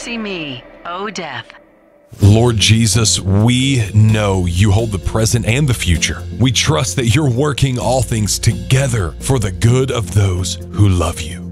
mercy me, O death. Lord Jesus, we know you hold the present and the future. We trust that you're working all things together for the good of those who love you.